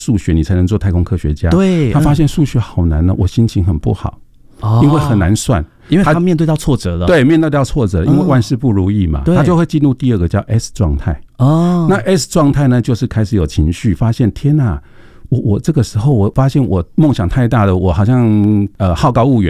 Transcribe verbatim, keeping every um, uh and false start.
数学你才能做太空科学家。 对， 他发现数学好难呢，我心情很不好，哦、因为很难算， 因为他面对到挫折了。 对，面对到挫折，因为万事不如意嘛，嗯、他就会进入第二个叫 S 状态。哦，那 S 状态呢，就是开始有情绪，发现天哪，我我这个时候我发现我梦想太大了，我好像呃好高骛远。